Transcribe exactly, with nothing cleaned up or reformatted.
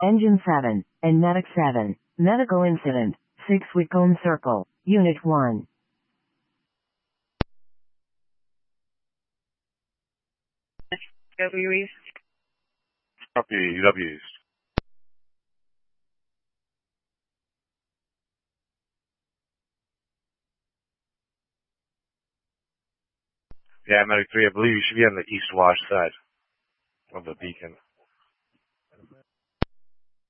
Engine seven, and Medic seven, medical incident, six Whitcomb Circle, Unit one. W East. Copy, W East. Yeah, Medic three, I believe you should be on the east wash side of the beacon.